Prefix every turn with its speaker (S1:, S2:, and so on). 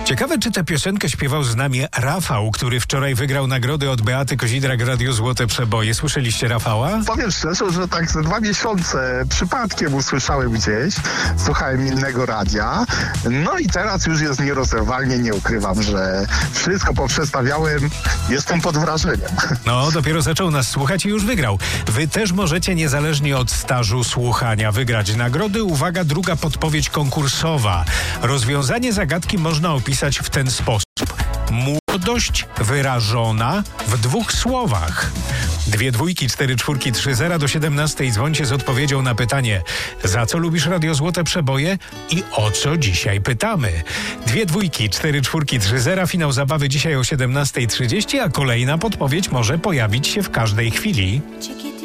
S1: Ciekawe, czy tę piosenkę śpiewał z nami Rafał, który wczoraj wygrał nagrody od Beaty Kozidrak w Radiu Złote Przeboje. Słyszeliście Rafała?
S2: Powiem szczerze, że tak ze 2 miesiące przypadkiem usłyszałem gdzieś, słuchałem innego radia, no i teraz już jest nierozerwalnie, nie ukrywam, że wszystko poprzestawiałem, jestem pod wrażeniem.
S1: No, dopiero zaczął nas słuchać i już wygrał. Wy też możecie niezależnie od stażu słuchania wygrać nagrody. Uwaga, druga podpowiedź konkursowa. Rozwiązanie zagadki można opisać w ten sposób. Młodość wyrażona w 2 słowach. 2 dwójki, 4 czwórki, 3 zera do 17 dzwońcie z odpowiedzią na pytanie: za co lubisz Radio Złote Przeboje i o co dzisiaj pytamy? 2 dwójki, 4 czwórki, 3 zera, finał zabawy dzisiaj o 17:30, a kolejna podpowiedź może pojawić się w każdej chwili.